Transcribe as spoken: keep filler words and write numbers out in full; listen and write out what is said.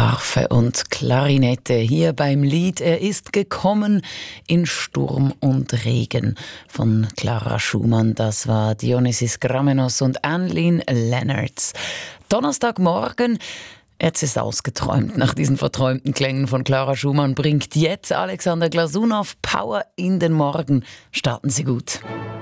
Harfe und Klarinette hier beim Lied Er ist gekommen in Sturm und Regen von Clara Schumann. Das war Dionysis Gramenos und Anlin Lennertz. Donnerstagmorgen. Jetzt ist ausgeträumt. Nach diesen verträumten Klängen von Clara Schumann bringt jetzt Alexander Glasunow Power in den Morgen. Starten Sie gut.